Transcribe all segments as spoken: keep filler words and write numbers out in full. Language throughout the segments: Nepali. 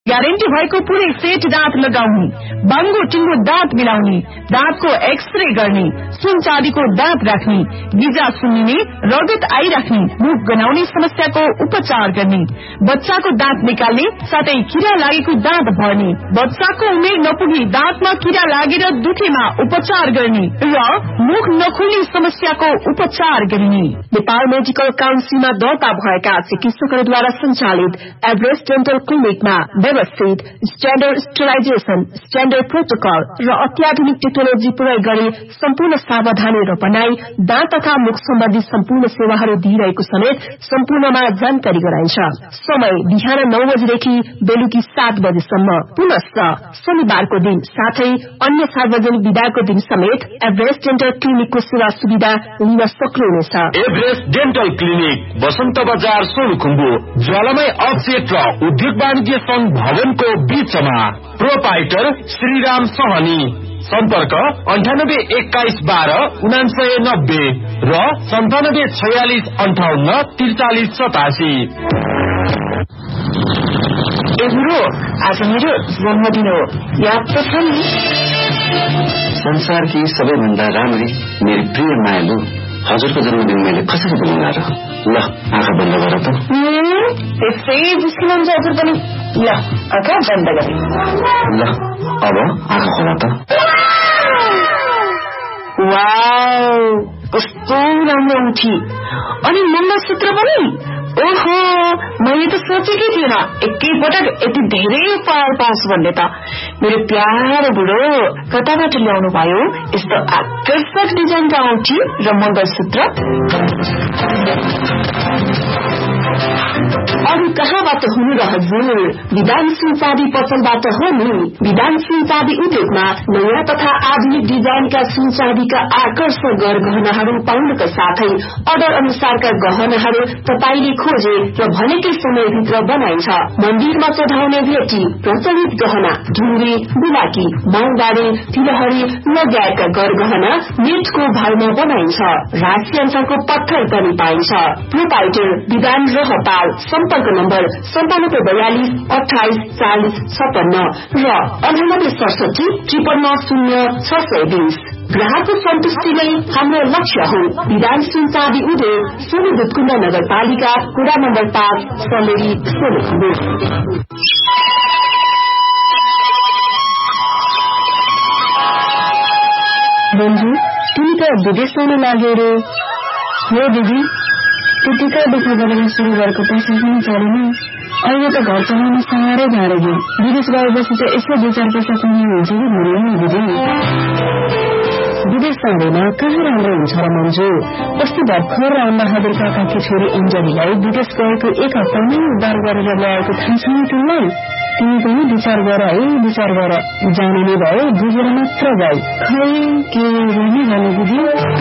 ग्यारेन्टी भएको पुरै सेट दाँत लगाउने, बाङ्गो टिङ्गो दाँत मिलाउने, दाँतको एक्सरे गर्ने, सुन चाँदीको दाँत राख्ने, गिजा सुन्निने, रगत आइराख्ने, मुख गनाउने समस्याको उपचार गर्ने, बच्चाको दाँत निकाल्ने, साथै किरा लागेको दाँत भर्ने, बच्चाको उमेर नपुगी दाँतमा किरा लागेर दुखेमा उपचार गर्ने र मुख नखुल्ने समस्याको उपचार गरिने। नेपाल मेडिकल काउन्सिलमा दर्ता भएका चिकित्सकहरूद्वारा सञ्चालित एभरेस्ट डेन्टल क्लिनिकमा व्यवस्थित स्ट्याण्डर्ड स्टेलाइजेसन, स्ट्याण्डर्ड प्रोटोकल र अत्याधुनिक टेक्नोलोजी प्रयोग गरी सम्पूर्ण सावधानी र बनाई दाँत तथा मुख सम्बन्धी सम्पूर्ण सेवाहरू दिइरहेको समेत सम्पूर्णमा जानकारी गराइन्छ। समय बिहान नौ बजेदेखि बेलुकी सात बजेसम्म। पुनश्च शनिबारको दिन साथै अन्य सार्वजनिक विदाको दिन समेत एभरेस्ट डेन्टल क्लिनिकको सेवा सुविधा लिन सक्नुहुनेछ। एभरेस्ट डेन्टल क्लिनिक बसन्त बजार सोलुखुम्बु, ज्वालामय अफसेट र उद्योग वाणिज्य संघ भवनको बीचमा। प्रोपाइटर श्रीराम सहनी। सम्पर्क अन्ठानब्बे एक्काइस बाह्र उनासय नब्बे र सन्तानब्बे छयालिस अन्ठाउन्न त्रिचालिस सतासी। आज मेरो जन्मदिन हो, याद त छ नि? संसारकी सबैभन्दा राम्री मेरो प्रिय मायालु हजुरको जन्मदिन मैले कसरी बनाउला र? ल आँखा बन्द गर त। त्यसै जिस्किनुहुन्छ हजुर पनि। ल आँखा बन्द गरे। ल अब आँखा खोला त। वाउ, कस्तो राम्रो उठी। अनि मङ्गलसूत्र पनि? ओहो, मैले त सोचेकै थिएन एकैपटक यति धेरै उपहार पाउँछु भन्ने त। मेरो प्यारो बुढो कताबाट ल्याउनु भयो यस्तो आकर्षक डिजाइनका औँठी र मङ्गलसूत्र? अरू कहाँबाट हुनु र हजुर? विधान सिंह चाँदी पसलबाट हो नि। विधान सिंह चाँदी उद्योगमा नयाँ तथा आधुनिक डिजाइनका सुन चाँदीका आकर्षक गहनाहरू पाउनका साथै अर्डर अनुसारका गहनाहरू तपाईले खोजे र भनेकै समयभित्र बनाइन्छ। मन्दिरमा चढाउने भेटी, प्रचलित गहना, ढुङ्गे, बुलाकी, माउदारी, तिलहरी लगायतका गरगहना नेटको भाइमा बनाइन्छ। राशि अनुसारको पत्थर पनि पाइन्छ। प्रोपाइटर विधान रहपाल। सम्पर्क नम्बर सन्तानब्बे बयालिस अठाइस चालिस छपन्न र अन्ठानब्बे सडसठी त्रिपन्न शून्य छ सय बीस। ग्राहकको सन्तुष्टि नै हाम्रो लक्ष्य हो। विधान सिंह चाँदी उद्योग, सोलु दुधकुण्ड नगरपालिका, कुरा नम्बर पाँच, सलेरी, सोलुखुम्बु। बन्धु, तिमी त विदेश जान लाग्यो रे? हो दिदी, त्यतिकै देखा गरेर सुरु गरेको पैसा पनि चलेन। अहिले त घर चलाउन साह्रै गाह्रो भयो। विदेश गएपछि त यसो दुई चार पैसा कमाउनु हुन्छ कि भन्नु नि दिदी। विदेश जाँदैन कहाँ राम्रो हुन्छ र मन्जु? अस्ति भर्खर रामबहादुर काकाकी छोरी अञ्जलीलाई विदेश गएको एक हप्तामै उद्धार गरेर ल्याएको थाहा छ नि तिमीलाई? तिमी पनि विचार गर है, विचार गर। जाने नै भयो, बुझेर मात्र जाऊ। खै के गर्ने भने दिदी?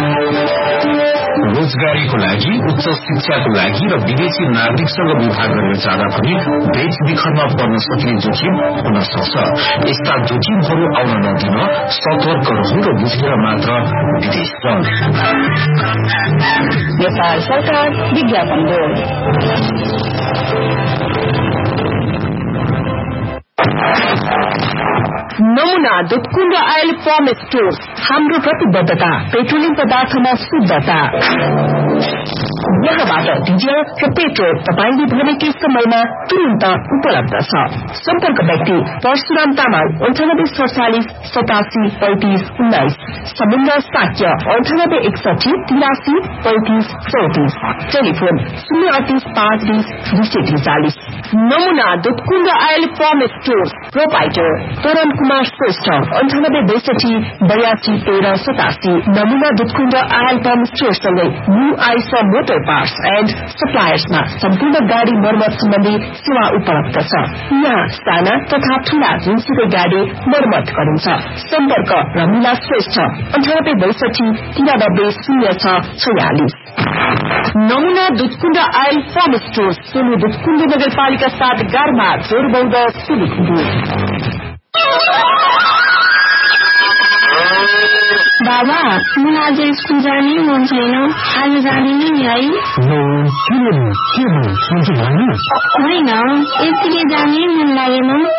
रोजगारीको लागि, उच्च शिक्षाको लागि र विदेशी नागरिकसँग विवाह गर्न चाहँदा पनि देश विखरमा पर्न सक्ने जोखिम हुन सक्छ। यस्ता जोखिमहरू आउन नदिन सतर्क रहनु र बुझेर मात्र विदेश जाऊ। नेपाल सरकार विज्ञापन बोर्ड। नमुना दुधकुण्ड आयल फार्म स्टोर। हाम्रो प्रतिबद्धता पेट्रोलियम पदार्थमा शुद्धता। यहाँबाट डिजल र पेट्रोल तपाईँले भनेकै समयमा तुरन्त उपलब्ध छ। सम्पर्क व्यक्ति परशुराम तामाङ, अन्ठानब्बे सडचालिस सतासी पैंतिस उन्नाइस। समुद्र साक्य अन्ठानब्बे एकसठी तिरासी पैंतिस चौतिस। टेलिफोन शून्य अडतिस पाँच बिस दुई सय त्रिचालिस। नमुना Dudhkund oil farm store. Proprietor तोरण कुमार श्रेष्ठ, अन्ठानब्बे बैसठी बयासी तेह्र सतासी। नमुना Dudhkund oil farm स्टोरसँगै new Aisa motor parts and सप्लायर्समा सम्पूर्ण गाडी मर्मत सम्बन्धी सेवा उपलब्ध छ। यहाँ साना तथा ठूला जुनसुकै गाडी मर्मत गरिन्छ। सम्पर्क रमिला श्रेष्ठ, अन्ठानब्बे बैसठी तिरानब्बे शून्य छ छयालिस। नमुना Dudhkund oil farm store, Solu Dudhkund नगरपालिका सात, गारमा, जोरबौध, सोलुखुम्बु। बाबा मलाई आज स्कुल जाने मन छैन आज जाँदिन नि है होइन यतिकै जाने मन लागेन